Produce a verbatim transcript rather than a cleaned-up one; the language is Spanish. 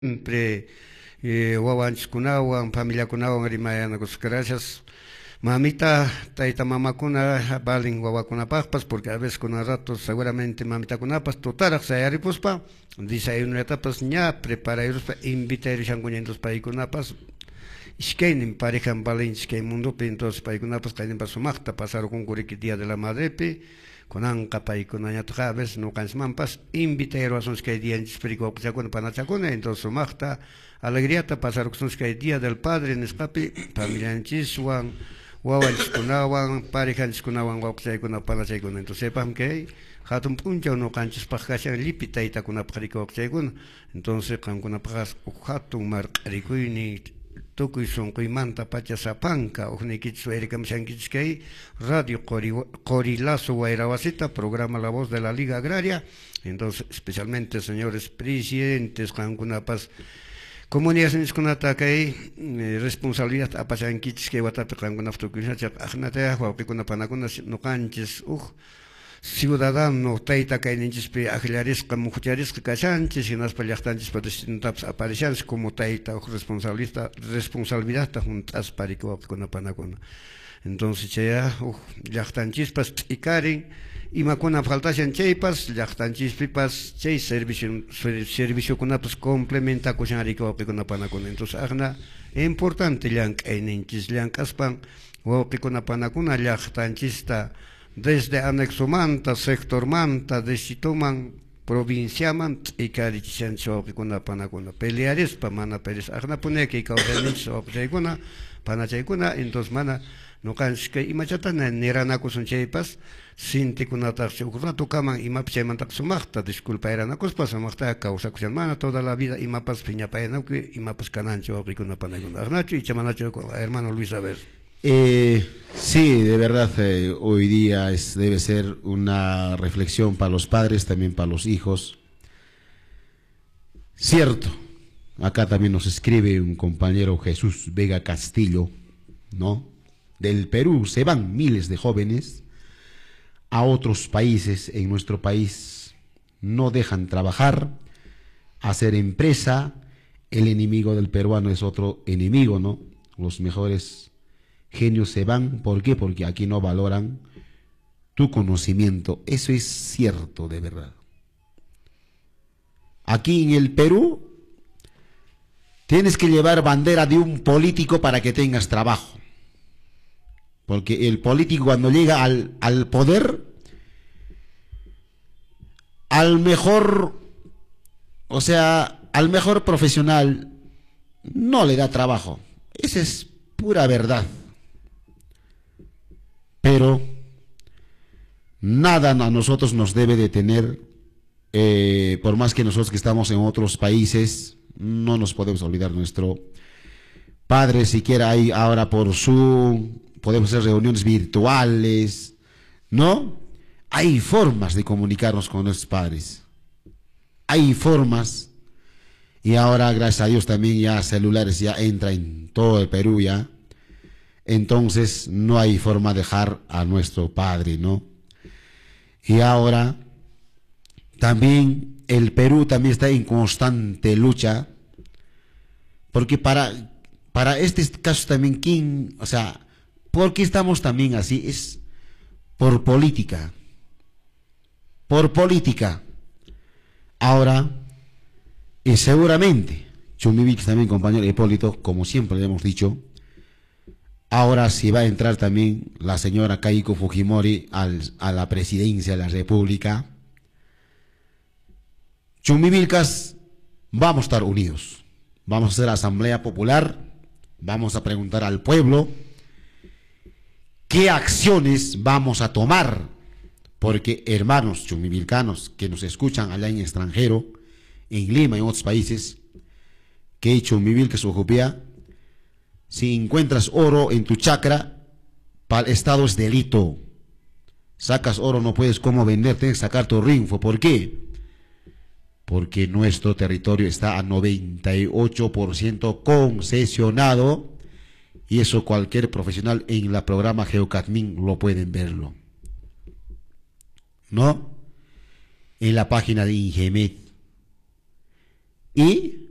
Siempre eh, wawanchikunawan, familiakunawan rimayanakus gracias. Mamita, taita mamakuna, balin wawakunapaqpas, porque a veces con rato seguramente mamita kunapas, totarak sayaripuspa, desayunatapas ña preparayuspa, invitayrishankuñentos paikunapas, ishkaynin parejan balin ishkay mundopi, entonces paikunapas kayninpas sumaqta pasarukunkuriki Día de la Madrepi, kunanqa paykunañataqa a veces nuqanchikmanpas invitayruwasunchik kay día nispirikuwaqchakuna panachakuna, entonces sumaqta alegriata pasarukusunchik kay Día del Padre nisqapi familianchikwan wawanchikkunawan parejanchikkunawan wawqichaykuna panachaykuna, entonces sepam kay hatun p'unchaw nuqanchikpaq kashan lipi taytakunapaq rikuwaqchaykuna, entonces qankunapaqas huk hatun marq'arikuyni tukuy sunquymanta pachasapanka ujnikichis wayrikamushankichis kay Radio Qorilazo Wayrawasita, programa La Voz de la Liga Agraria, entonces especialmente señores presidentes qankunapas comunicacioniskunata kay eh, responsabilidad apashankichis kay watapi qankunapaq tukuysachaq aqnatayaq wawqikuna panakuna nuqanchis uj ciudadano tayta kayninchispi ajillarisqa muhucharisqa kashanchis hinaspa llaqtanchispa distintapas aparishanchis como tayta uj responsabilidad responsabilidadta hunt'aspa rikuwaqkuna panakuna, entonces chaya uj llaqtanchispas t'ikarin imakuna faltashan chaypas llaqtanchispipas chay servicio serviciokunapas complementakushan rikuwaqkuna panakuna, entonces aqna importante llank'ayninchis llank'aspan wawqikuna panakuna llaqtanchista desde anexo manta, sector manta, distritoman, provinciaman, t'ikarichichanchis wawqikuna panakuna, pelearispa mana peleas, aqna puneki kawsayninchis wawqichaykuna, panachaykuna, entonces mana nuqanchik kay imachatana niranakusun chaypas, sintikunataqshi uk rato kaman imapi chaymantaq sumaqta disculpayranakuspa, sumaqta kawsakushan mana toda la vida imapas piñapayanakuy, imapas kananchis wawqikuna panaykuna, aqnachu icha manachu hermano Luis, a ver. Eh, sí, de verdad, eh, hoy día es, debe ser una reflexión para los padres, también para los hijos. Cierto, acá también nos escribe un compañero Jesús Vega Castillo, ¿no? Del Perú se van miles de jóvenes a otros países. En nuestro país no dejan trabajar, hacer empresa. El enemigo del peruano es otro enemigo, ¿no? Los mejores genios se van. ¿Por qué? Porque aquí no valoran tu conocimiento. Eso es cierto, de verdad. Aquí en el Perú tienes que llevar bandera de un político para que tengas trabajo. Porque el político cuando llega al, al poder, al mejor, o sea, al mejor profesional no le da trabajo. Esa es pura verdad. Pero nada a nosotros nos debe detener, eh, por más que nosotros que estamos en otros países, no nos podemos olvidar nuestro padre, siquiera hay ahora por Zoom, podemos hacer reuniones virtuales, ¿no? Hay formas de comunicarnos con nuestros padres, hay formas, y ahora gracias a Dios también ya celulares ya entra en todo el Perú ya. Entonces no hay forma de dejar a nuestro padre, ¿no? Y ahora también el Perú también está en constante lucha, porque para, para este caso también, ¿quién? O sea, ¿por qué estamos también así? Es por política, por política. Ahora, y seguramente, Chumivich también, compañero Hipólito, como siempre le hemos dicho, ahora sí va a entrar también la señora Keiko Fujimori al, a la presidencia de la República. Chumivilcas, vamos a estar unidos. Vamos a hacer asamblea popular. Vamos a preguntar al pueblo qué acciones vamos a tomar. Porque hermanos chumivilcanos que nos escuchan allá en extranjero, en Lima y en otros países, que Chumivilcas ocupía, si encuentras oro en tu chacra, para el Estado es delito. Sacas oro, no puedes cómo vender, tienes que sacar tu rinfo. ¿Por qué? Porque nuestro territorio está a noventa y ocho por ciento concesionado, y eso cualquier profesional en la programa Geocadmin lo pueden verlo, ¿no? En la página de Ingemet. Y